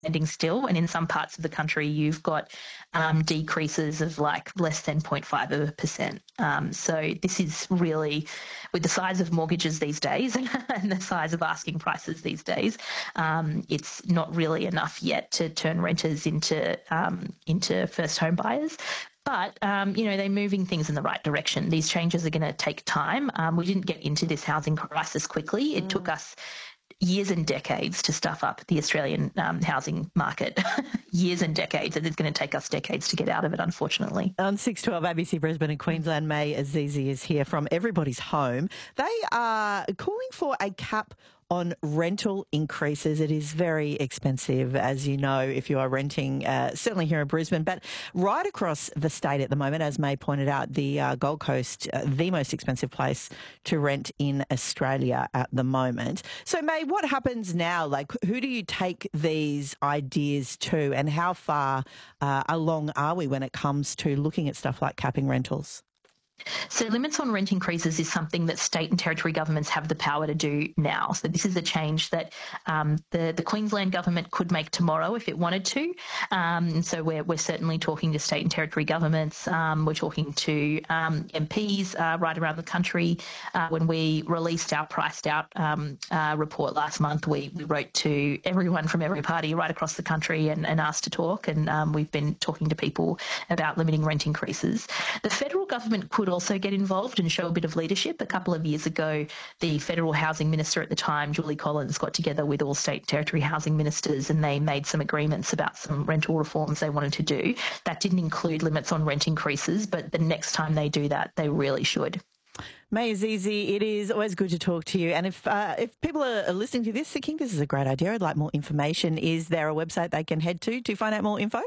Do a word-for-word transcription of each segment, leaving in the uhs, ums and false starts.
standing still, and in some parts of the country you've got um, decreases of like less than zero point five of a percent. Um, so this is really, with the size of mortgages these days and the size of asking prices these days, um, it's not really enough yet to turn renters into um, into first home buyers. But, um, you know, they're moving things in the right direction. These changes are going to take time. Um, we didn't get into this housing crisis quickly. It mm. took us years and decades to stuff up the Australian um, housing market. Years and decades, and it's going to take us decades to get out of it, unfortunately. On six twelve A B C Brisbane and Queensland, May Azizi is here from Everybody's Home. They are calling for a cap on rental increases. It is very expensive, as you know, if you are renting, uh, certainly here in Brisbane, but right across the state at the moment, as May pointed out, the uh, Gold Coast, uh, the most expensive place to rent in Australia at the moment. So, May, what happens now? Like, who do you take these ideas to, and how far uh, along are we when it comes to looking at stuff like capping rentals? So limits on rent increases is something that state and territory governments have the power to do now. So this is a change that um, the, the Queensland government could make tomorrow if it wanted to. Um, and so we're, we're certainly talking to state and territory governments. Um, we're talking to um, M Ps uh, right around the country. Uh, when we released our priced out um, uh, report last month, we, we wrote to everyone from every party right across the country and, and asked to talk. And um, we've been talking to people about limiting rent increases. The federal government could also get involved and show a bit of leadership. A couple of years ago, the federal housing minister at the time, Julie Collins, got together with all state territory housing ministers and they made some agreements about some rental reforms they wanted to do. That didn't include limits on rent increases, but the next time they do that, they really should. May Azizi, it is always good to talk to you. And if uh, if people are listening to this thinking this is a great idea, I'd like more information, is there a website they can head to to find out more info?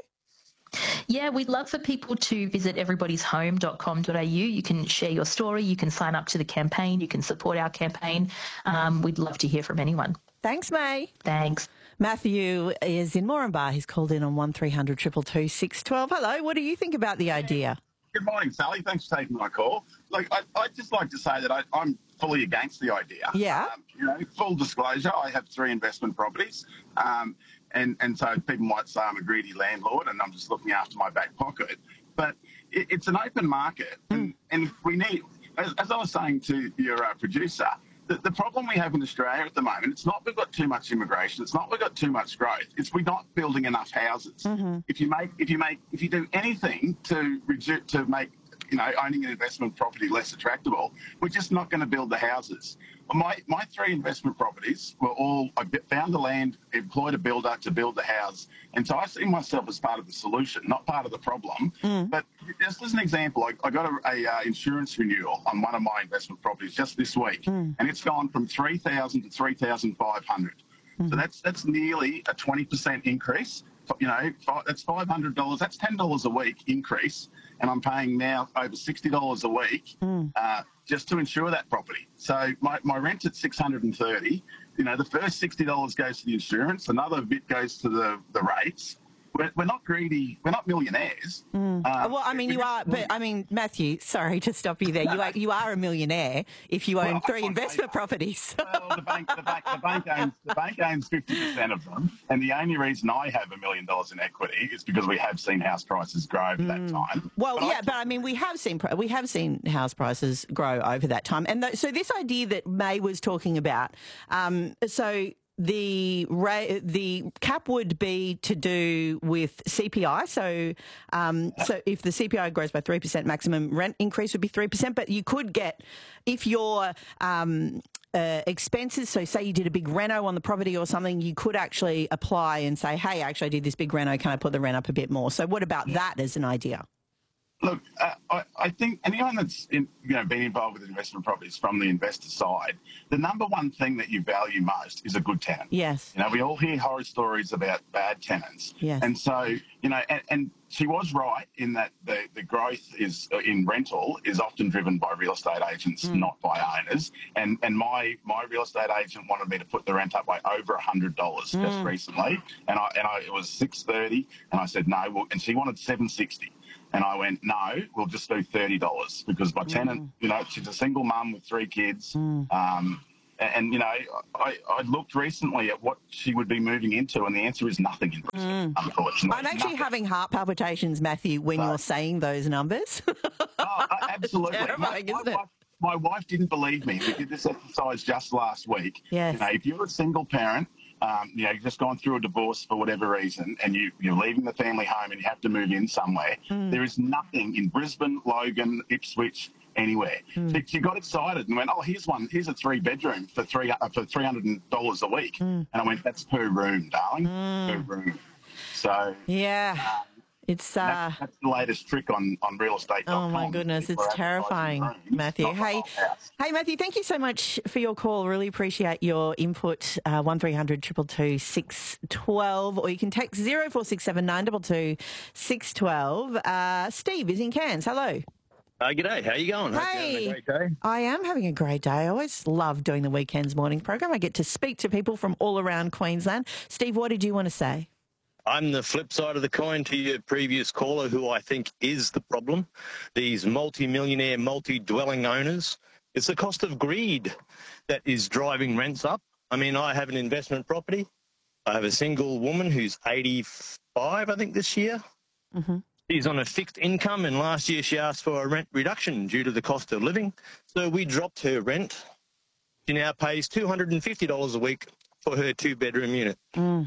Yeah, we'd love for people to visit everybody's home dot com dot a u. You can share your story, you can sign up to the campaign, you can support our campaign. Um, we'd love to hear from anyone. Thanks, May. Thanks. Matthew is in Moranbah. He's called in on one three hundred two two two six one two. Hello, what do you think about the idea? Good morning, Sally. Thanks for taking my call. Like, I, I'd just like to say that I, I'm fully against the idea. Yeah. Um, you know, full disclosure, I have three investment properties. Um, and, and so people might say I'm a greedy landlord and I'm just looking after my back pocket. But it, it's an open market. Mm. And, and we need, as, as I was saying to your uh, producer, the, the problem we have in Australia at the moment, it's not we've got too much immigration, it's not we've got too much growth, it's we're not building enough houses. Mm-hmm. If you make, if you make, if you do anything to reduce, to make, you know, owning an investment property less attractable, we're just not going to build the houses. My my three investment properties were all, I found the land, employed a builder to build the house, and so I see myself as part of the solution, not part of the problem. Mm. But just as an example, I, I got a, a uh, insurance renewal on one of my investment properties just this week, mm. and it's gone from three thousand to three thousand five hundred. Mm. So that's that's nearly a twenty percent increase. You know, that's five hundred dollars, that's ten dollars a week increase, and I'm paying now over sixty dollars a week mm. uh, just to insure that property. So my, my rent's at six hundred thirty dollars. You know, the first sixty dollars goes to the insurance, another bit goes to the, the rates. We're, we're not greedy. We're not millionaires. Mm. Uh, well, I mean, you are, but I mean, Matthew, sorry to stop you there. You are you are a millionaire if you own well, three investment properties. Well, the bank, the bank, the bank owns the bank owns fifty percent of them, and the only reason I have a million dollars in equity is because we have seen house prices grow over mm. that time. Well, but yeah, I, but I mean, we have seen we have seen house prices grow over that time, and th- so this idea that May was talking about, um, so. The ra- the cap would be to do with C P I. So, um, so if the C P I grows by three percent, maximum rent increase would be three percent. But you could get, if your um, uh, expenses, so say you did a big reno on the property or something, you could actually apply and say, hey, actually I did this big reno, can I put the rent up a bit more? So what about that as an idea? Look, uh, I, I think anyone that's in, you know, been involved with investment properties from the investor side, the number one thing that you value most is a good tenant. Yes. You know, we all hear horror stories about bad tenants. Yes. And so, you know, and, and she was right in that the, the growth is in rental is often driven by real estate agents, mm. not by owners. And and my my real estate agent wanted me to put the rent up by over a hundred dollars mm. just recently, and I and I it was six thirty, and I said no, well, and she wanted seven sixty. And I went, no, we'll just do thirty dollars because my mm. tenant, you know, she's a single mum with three kids. Mm. Um, And, you know, I, I looked recently at what she would be moving into, and the answer is nothing in Brisbane, mm. unfortunately. I'm actually nothing. having heart palpitations, Matthew, when so, you're saying those numbers. Oh, absolutely. It's terrifying, my, isn't my it? Wife, my wife didn't believe me. We did this exercise just last week. Yes. You know, if you're a single parent, um, you know, you've just gone through a divorce for whatever reason, and you, you're leaving the family home and you have to move in somewhere, mm. there is nothing in Brisbane, Logan, Ipswich, anywhere. Mm. So she got excited and went, oh, here's one, here's a three bedroom for three uh, for three hundred dollars a week. Mm. And I went, that's per room, darling, mm. per room. So yeah, um, it's uh, that's, that's the latest trick on on real estate dot com. Oh my goodness, it's terrifying, Matthew. Hey, hey, Matthew, thank you so much for your call. Really appreciate your input. Uh, one three hundred two two two six one two, or you can text zero four six seven nine two two six one two. Uh, Steve is in Cairns. Hello. Uh, g'day, how you going? Hey, Hope you're having a great day. I am having a great day. I always love doing the Weekends Morning program. I get to speak to people from all around Queensland. Steve, what did you want to say? I'm the flip side of the coin to your previous caller, who I think is the problem. These multi-millionaire, multi-dwelling owners. It's the cost of greed that is driving rents up. I mean, I have an investment property. I have a single woman who's eighty-five, I think, this year. Mm-hmm. She's on a fixed income, and last year she asked for a rent reduction due to the cost of living. So we dropped her rent. She now pays two hundred fifty dollars a week for her two-bedroom unit. Mm.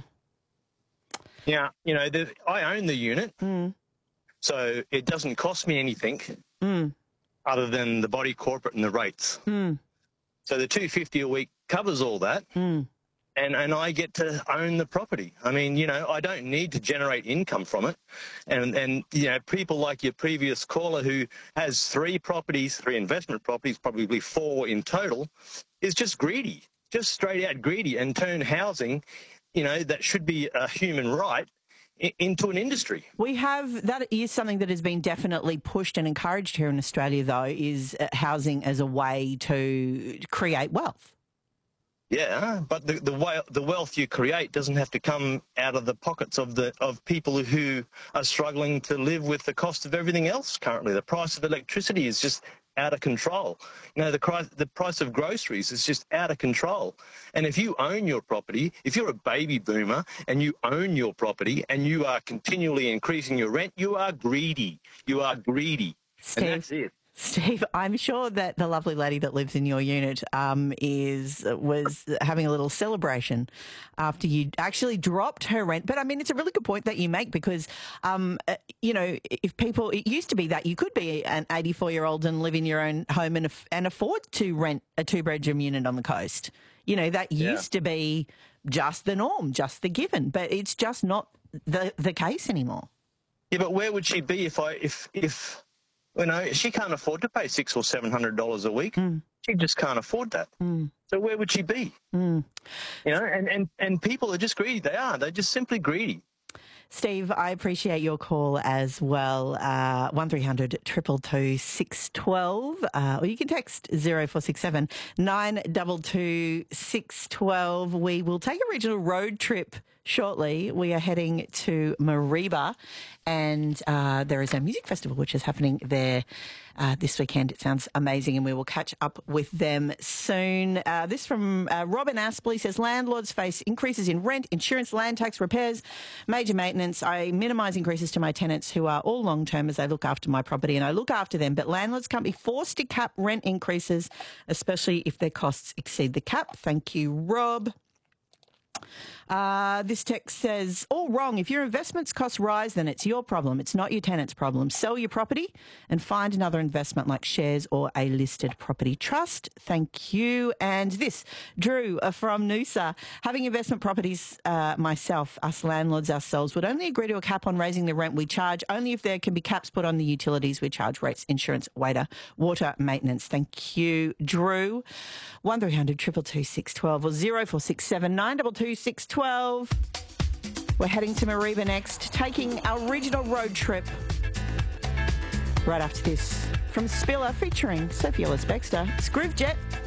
Now, you know, the, I own the unit, mm. so it doesn't cost me anything mm. other than the body corporate and the rates. Mm. So the two hundred fifty dollars a week covers all that. Mm. And, and I get to own the property. I mean, you know, I don't need to generate income from it. And, and you know, people like your previous caller who has three properties, three investment properties, probably four in total, is just greedy, just straight out greedy, and turn housing, you know, that should be a human right, into an industry. We have, that is something that has been definitely pushed and encouraged here in Australia, though, is housing as a way to create wealth. Yeah, but the the, the wealth you create doesn't have to come out of the pockets of the of people who are struggling to live with the cost of everything else currently. The price of electricity is just out of control. You know, the, the price of groceries is just out of control. And if you own your property, if you're a baby boomer and you own your property and you are continually increasing your rent, you are greedy. You are greedy. Steve. And that's it. Steve, I'm sure that the lovely lady that lives in your unit um, is was having a little celebration after you actually dropped her rent. But, I mean, it's a really good point that you make because, um, uh, you know, if people – it used to be that you could be an eighty-four-year-old and live in your own home and, and afford to rent a two-bedroom unit on the coast. You know, that yeah. used to be just the norm, just the given. But it's just not the, the case anymore. Yeah, but where would she be if I if if – You know, she can't afford to pay six or seven hundred dollars a week. Mm. She just can't afford that. Mm. So where would she be? Mm. You know, and, and, and people are just greedy. They are. They're just simply greedy. Steve, I appreciate your call as well. Uh, one three hundred two two two six one two, uh, or you can text zero four six seven nine two two six one two. We will take a regional road trip shortly. We are heading to Mareeba, and uh, there is a music festival which is happening there uh, this weekend. It sounds amazing, and we will catch up with them soon. Uh, this from uh, Robin Aspley says, landlords face increases in rent, insurance, land tax, repairs, major maintenance. I minimise increases to my tenants who are all long-term as they look after my property, and I look after them, but landlords can't be forced to cap rent increases, especially if their costs exceed the cap. Thank you, Rob. Uh, this text says, all wrong. If your investments costs rise, then it's your problem. It's not your tenant's problem. Sell your property and find another investment like shares or a listed property trust. Thank you. And this, Drew uh, from Noosa. Having investment properties uh, myself, us landlords ourselves, would only agree to a cap on raising the rent we charge, only if there can be caps put on the utilities we charge, rates, insurance, waiter, water maintenance. Thank you, Drew. one three hundred two two two six one two or zero four six seven nine two two six one two. We're heading to Mareeba next, taking our regional road trip. Right after this, from Spiller featuring Sophie Ellis-Bextor, it's Groove Jet.